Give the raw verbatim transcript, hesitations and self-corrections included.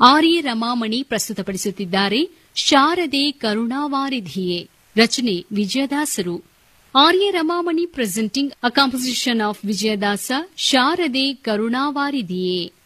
ಆರ್ಯ ರಮಾಮಣಿ ಪ್ರಸ್ತುತಪಡಿಸುತ್ತಿದ್ದಾರೆ ಶಾರದೆ ಕರುಣಾವಾರಿಧಿಯೇ. ರಚನೆ ವಿಜಯದಾಸರು. ಆರ್ಯ Ramamani presenting a composition of Vijayadasa Sharade ಕರುಣಾವಾರಿಧಿಯೇ.